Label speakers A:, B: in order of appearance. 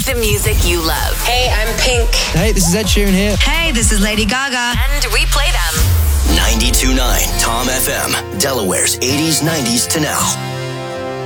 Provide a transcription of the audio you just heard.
A: the music you love.
B: Hey, I'm Pink.
C: Hey, this is Ed Sheeran here.
D: Hey, this is Lady Gaga.
A: And we play them.
E: 92.9 Tom FM, Delaware's 80s, 90s to now.